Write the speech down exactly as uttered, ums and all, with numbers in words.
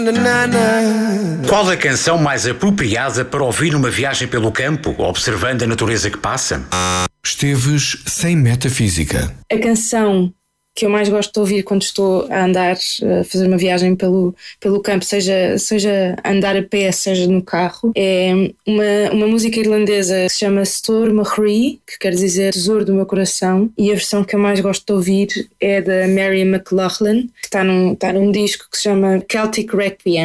Qual a canção mais apropriada para ouvir numa viagem pelo campo, observando a natureza que passa? Esteves sem metafísica. A canção que eu mais gosto de ouvir quando estou a andar, a fazer uma viagem pelo, pelo campo, seja, seja andar a pé, seja no carro, é uma, uma música irlandesa que se chama Storm Machrie, que quer dizer Tesouro do Meu Coração, e a versão que eu mais gosto de ouvir é da Mary McLaughlin, que está num, está num disco que se chama Celtic Requiem.